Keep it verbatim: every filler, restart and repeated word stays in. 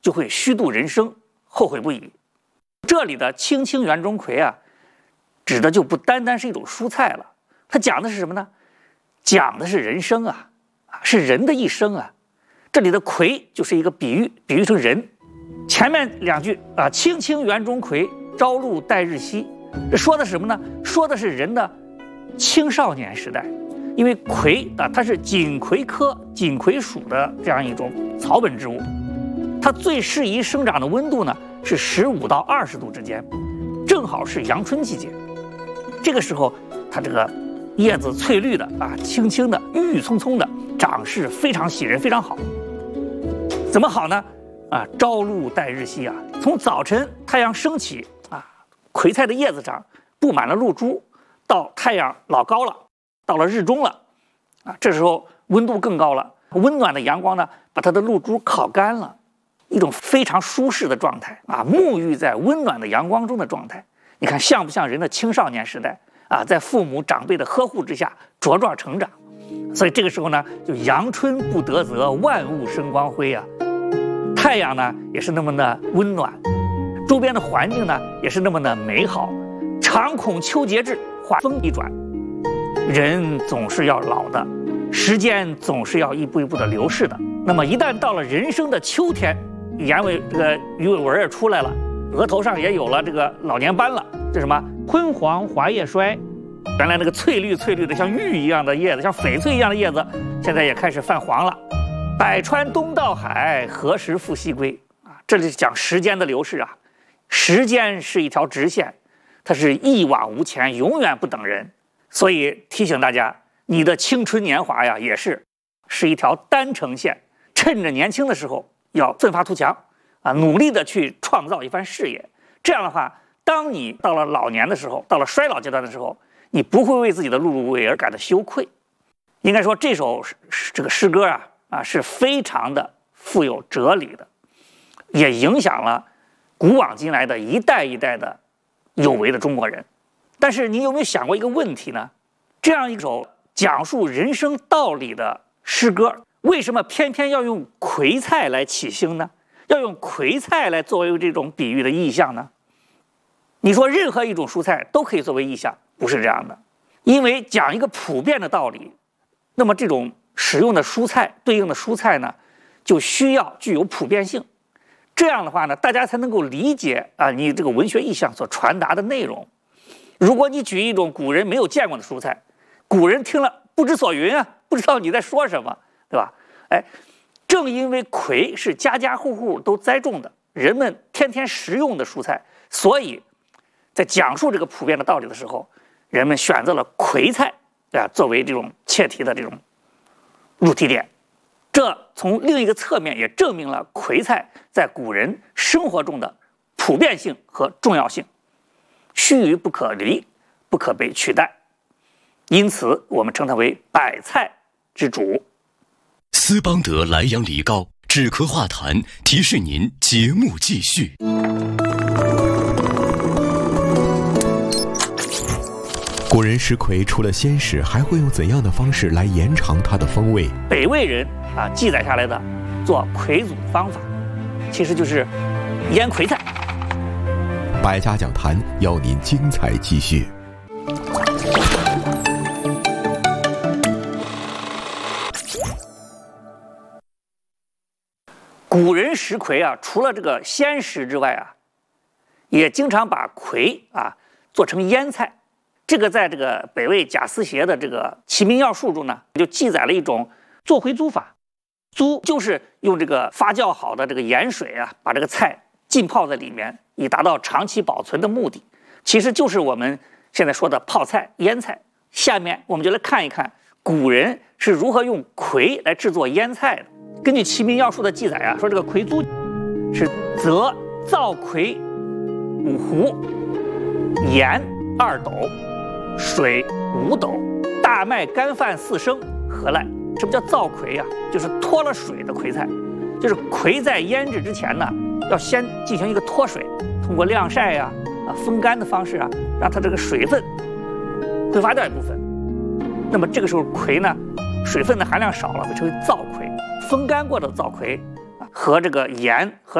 就会虚度人生，后悔不已。这里的青青园中葵啊，指的就不单单是一种蔬菜了，它讲的是什么呢？讲的是人生啊，是人的一生啊。这里的葵就是一个比喻，比喻成人。前面两句啊，青青园中葵，朝露待日晞，这说的是什么呢？说的是人的青少年时代。因为葵啊，它是锦葵科锦葵属的这样一种草本植物，它最适宜生长的温度呢是十五到二十度之间，正好是阳春季节。这个时候，它这个叶子翠绿的啊，青青的，郁郁葱葱的，长势非常喜人，非常好。怎么好呢？啊，朝露待日晞啊，从早晨太阳升起啊，葵菜的叶子上布满了露珠，到太阳老高了。到了日中了，啊，这时候温度更高了，温暖的阳光呢，把它的露珠烤干了，一种非常舒适的状态啊，沐浴在温暖的阳光中的状态。你看像不像人的青少年时代啊，在父母长辈的呵护之下茁壮成长？所以这个时候呢，就阳春不得泽，万物生光辉啊，太阳呢也是那么的温暖，周边的环境呢也是那么的美好。常恐秋节至，话锋一转。人总是要老的，时间总是要一步一步的流逝的。那么一旦到了人生的秋天，眼尾这个鱼尾纹也出来了，额头上也有了这个老年斑了。这什么？昏黄华叶衰。原来那个翠绿翠绿的像玉一样的叶子，像翡翠一样的叶子，现在也开始泛黄了。百川东到海，何时复西归？啊，这里讲时间的流逝啊。时间是一条直线，它是一往无前，永远不等人。所以提醒大家，你的青春年华呀，也是是一条单程线。趁着年轻的时候，要奋发图强啊，努力的去创造一番事业。这样的话，当你到了老年的时候，到了衰老阶段的时候，你不会为自己的碌碌无为而感到羞愧。应该说，这首这个诗歌啊啊是非常的富有哲理的，也影响了古往今来的一代一代的有为的中国人。但是你有没有想过一个问题呢？这样一首讲述人生道理的诗歌，为什么偏偏要用葵菜来起兴呢？要用葵菜来作为这种比喻的意象呢？你说任何一种蔬菜都可以作为意象，不是这样的。因为讲一个普遍的道理，那么这种使用的蔬菜对应的蔬菜呢，就需要具有普遍性。这样的话呢，大家才能够理解啊，你这个文学意象所传达的内容。如果你举一种古人没有见过的蔬菜，古人听了不知所云啊，不知道你在说什么，对吧？哎，正因为葵是家家户户都栽种的，人们天天食用的蔬菜，所以在讲述这个普遍的道理的时候，人们选择了葵菜啊作为这种切题的这种入题点。这从另一个侧面也证明了葵菜在古人生活中的普遍性和重要性。须臾不可离，不可被取代，因此我们称它为百菜之主。 斯邦德莱阳梨膏止咳化痰，提示您节目继续。 古人食葵除了鲜食，还会用怎样的方式来延长它的风味？ 北魏人啊记载下来的做葵祖的方法，其实就是腌葵菜。 百家讲坛邀您精彩继续。 古人食葵啊，除了这个鲜食之外啊，也经常把葵啊做成腌菜。这个在这个北魏贾思勰的这个《齐民要术》中呢，就记载了一种做葵租法。租就是用这个发酵好的这个盐水啊，把这个菜浸泡在里面，以达到长期保存的目的。其实就是我们现在说的泡菜、腌菜。下面我们就来看一看古人是如何用葵来制作腌菜的。根据《齐民要术》的记载啊，说这个葵租是择造葵五斛，盐二斗，水五斗，大麦干饭四升，何赖？什么叫造葵啊？就是脱了水的葵菜。就是葵在腌制之前呢，要先进行一个脱水，通过晾晒呀、啊、风干的方式啊，让它这个水分挥发掉一部分。那么这个时候葵呢，水分的含量少了，被称为造葵。风干过的造葵和这个盐和